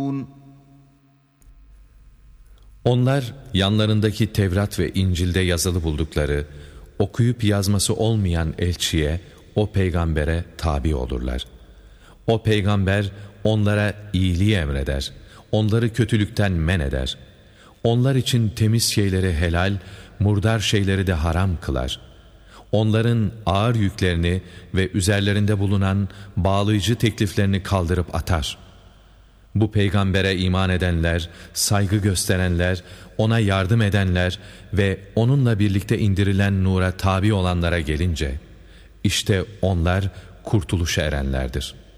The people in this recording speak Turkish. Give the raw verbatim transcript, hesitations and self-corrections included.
Onlar yanlarındaki Tevrat ve İncil'de yazılı buldukları, okuyup yazması olmayan elçiye, o peygambere tabi olurlar. O peygamber onlara iyiliği emreder, onları kötülükten men eder. Onlar için temiz şeyleri helal, murdar şeyleri de haram kılar. Onların ağır yüklerini ve üzerlerinde bulunan bağlayıcı tekliflerini kaldırıp atar. Bu peygambere iman edenler, saygı gösterenler, ona yardım edenler ve onunla birlikte indirilen nura tabi olanlara gelince, işte onlar kurtuluşa erenlerdir.''